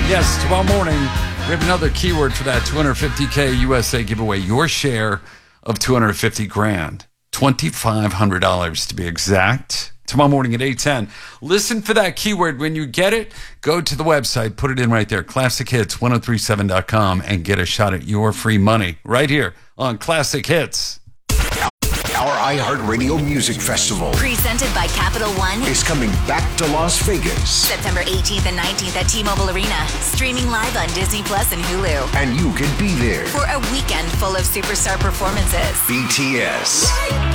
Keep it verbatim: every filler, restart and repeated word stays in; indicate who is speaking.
Speaker 1: Yes, tomorrow morning, we have another keyword for that two hundred fifty K U S A giveaway. Your share of two hundred fifty grand. twenty-five hundred dollars to be exact. Tomorrow morning at eight ten. Listen for that keyword. When you get it, go to the website, put it in right there, classic hits ten thirty-seven dot com, and get a shot at your free money right here on Classic Hits.
Speaker 2: Our iHeartRadio Music Festival,
Speaker 3: presented by Capital One,
Speaker 2: is coming back to Las Vegas.
Speaker 3: September eighteenth and nineteenth at T-Mobile Arena. Streaming live on Disney Plus and Hulu.
Speaker 2: And you can be there
Speaker 3: for a weekend full of superstar performances.
Speaker 2: B T S,